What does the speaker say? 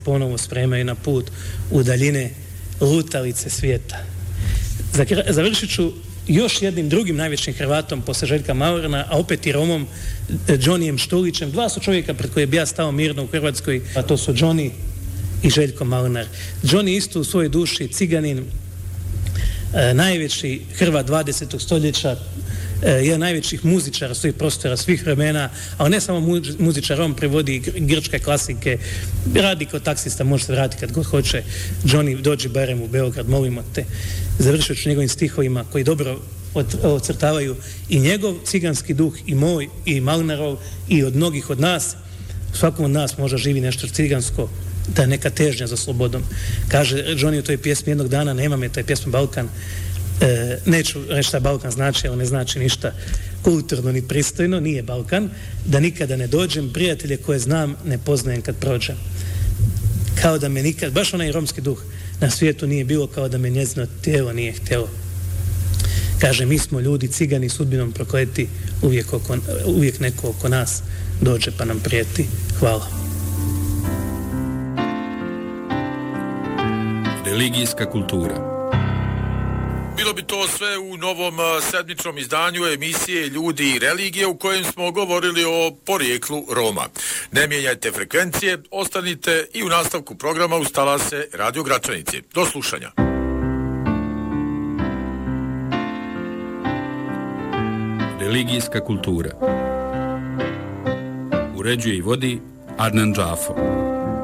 ponovo spremaju na put u daljine lutalice svijeta. Završit ću još jednim drugim najvećim Hrvatom posle Željka Maurana, a opet i Romom, Johnnyjem Štulićem. Dva su čovjeka pred koje bi ja stao mirno u Hrvatskoj, a to su Johnny i Željko Maunar. Johnny isto u svojoj duši ciganin, najveći Hrvat 20. stoljeća, jedan najvećih muzičara svih prostora, svih vremena, a ne samo muzičar, on prevodi grčke klasike, radi kao taksista, može se vratiti kad god hoće. Johnny, dođi barem u Beograd, molimo te. Završit ću njegovim stihovima koji dobro ocrtavaju i njegov ciganski duh, i moj, i Maunarov, i od mnogih od nas. Svakom od nas možda živi nešto cigansko, ta neka težnja za slobodom. Kaže Johnny u toj pjesmi jednog dana, nema me, to je pjesma Balkan, neću reći šta Balkan znači, ali ne znači ništa kulturno ni pristojno, nije Balkan, da nikada ne dođem, prijatelje koje znam ne poznajem kad prođem. Kao da me nikad, baš onaj romski duh na svijetu nije bilo, kao da me njezino tijelo nije htjelo. Kaže, mi smo ljudi, cigani, sudbinom prokleti, uvijek neko oko nas dođe pa nam prijeti. Hvala. Religijska kultura. Bilo bi to sve u novom sedmičnom izdanju emisije Ljudi i religije u kojem smo govorili o porijeklu Roma. Ne mijenjajte frekvencije, ostanite i u nastavku programa uz talase Radio Gračanice. Do slušanja. Religijska kultura. Uređuje i vodi Adnan Džafo.